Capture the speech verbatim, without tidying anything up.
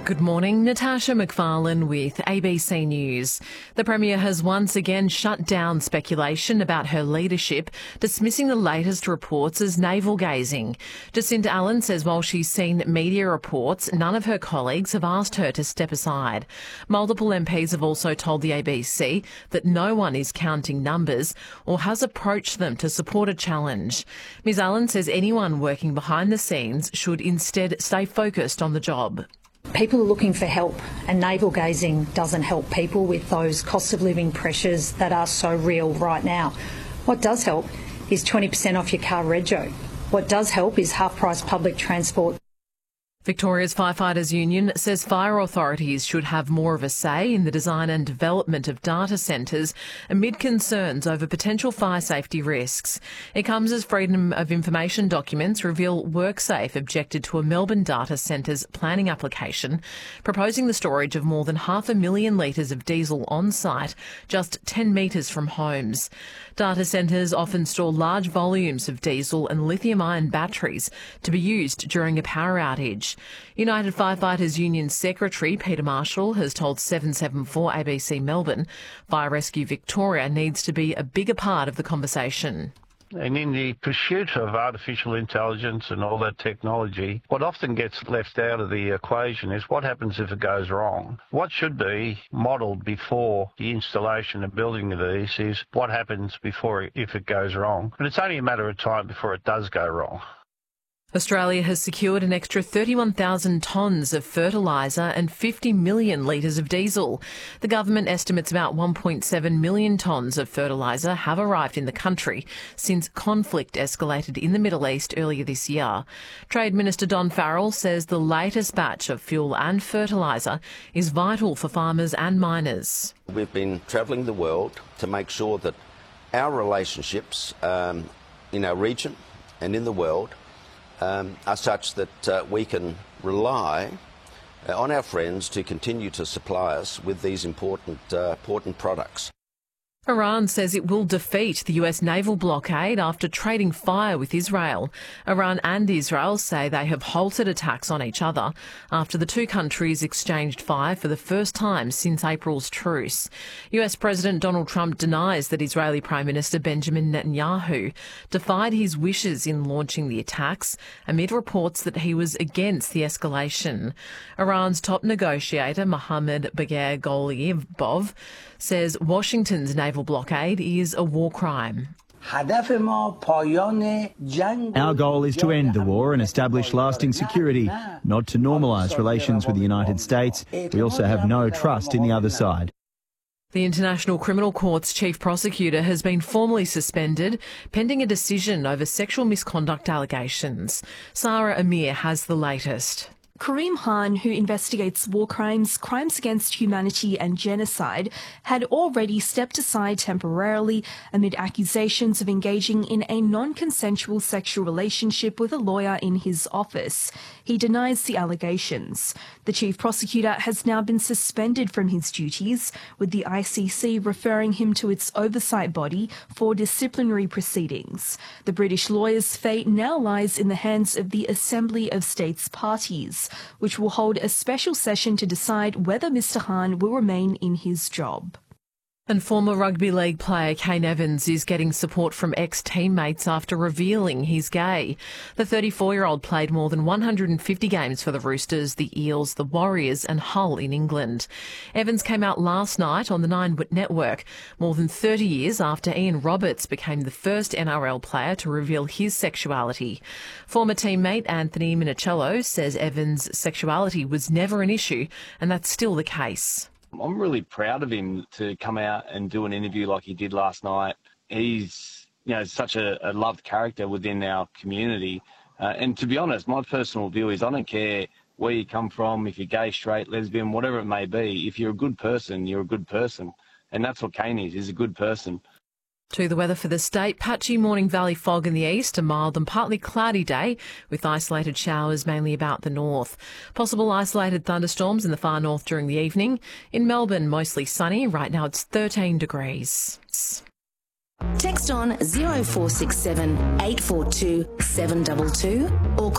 Good morning, Natasha McFarlane with A B C News. The Premier has once again shut down speculation about her leadership, dismissing the latest reports as navel-gazing. Jacinta Allen says while she's seen media reports, none of her colleagues have asked her to step aside. Multiple M Ps have also told the A B C that no one is counting numbers or has approached them to support a challenge. Ms Allen says anyone working behind the scenes should instead stay focused on the job. People are looking for help, and navel-gazing doesn't help people with those cost of living pressures that are so real right now. What does help is twenty percent off your car rego. What does help is half-price public transport. Victoria's Firefighters Union says fire authorities should have more of a say in the design and development of data centres amid concerns over potential fire safety risks. It comes as Freedom of Information documents reveal WorkSafe objected to a Melbourne data centre's planning application, proposing the storage of more than half a million litres of diesel on site, just ten metres from homes. Data centres often store large volumes of diesel and lithium-ion batteries to be used during a power outage. United Firefighters Union Secretary Peter Marshall has told seven seven four A B C Melbourne Fire Rescue Victoria needs to be a bigger part of the conversation. And in the pursuit of artificial intelligence and all that technology, what often gets left out of the equation is what happens if it goes wrong. What should be modelled before the installation and building of these is what happens before if it goes wrong. And it's only a matter of time before it does go wrong. Australia has secured an extra thirty-one thousand tonnes of fertiliser and fifty million litres of diesel. The government estimates about one point seven million tonnes of fertiliser have arrived in the country since conflict escalated in the Middle East earlier this year. Trade Minister Don Farrell says the latest batch of fuel and fertiliser is vital for farmers and miners. We've been travelling the world to make sure that our relationships um, in our region and in the world Um, are such that uh, we can rely uh, on our friends to continue to supply us with these important, uh, important products. Iran says it will defeat the U S naval blockade after trading fire with Israel. Iran and Israel say they have halted attacks on each other after the two countries exchanged fire for the first time since April's truce. U S President Donald Trump denies that Israeli Prime Minister Benjamin Netanyahu defied his wishes in launching the attacks amid reports that he was against the escalation. Iran's top negotiator Mohammad Bagher Ghalibaf says Washington's naval blockade is a war crime. Our goal is to end the war and establish lasting security, not to normalise relations with the United States. We also have no trust in the other side. The International Criminal Court's chief prosecutor has been formally suspended pending a decision over sexual misconduct allegations. Sarah Amir has the latest. Karim Khan, who investigates war crimes, crimes against humanity and genocide, had already stepped aside temporarily amid accusations of engaging in a non-consensual sexual relationship with a lawyer in his office. He denies the allegations. The chief prosecutor has now been suspended from his duties, with the I C C referring him to its oversight body for disciplinary proceedings. The British lawyer's fate now lies in the hands of the Assembly of States Parties, which will hold a special session to decide whether Mister Khan will remain in his job. And former rugby league player Kane Evans is getting support from ex-teammates after revealing he's gay. The thirty-four-year-old played more than one hundred fifty games for the Roosters, the Eels, the Warriors and Hull in England. Evans came out last night on the Nine Network, more than thirty years after Ian Roberts became the first N R L player to reveal his sexuality. Former teammate Anthony Minicello says Evans' sexuality was never an issue, and that's still the case. I'm really proud of him to come out and do an interview like he did last night. He's, you know, such a, a loved character within our community. Uh, and to be honest, my personal view is I don't care where you come from, if you're gay, straight, lesbian, whatever it may be. If you're a good person, you're a good person. And that's what Kane is, he's a good person. To the weather for the state, patchy morning valley fog in the east, a mild and partly cloudy day with isolated showers mainly about the north. Possible isolated thunderstorms in the far north during the evening. In Melbourne, mostly sunny. Right now it's thirteen degrees. Text on zero four six seven, eight four two, seven two two or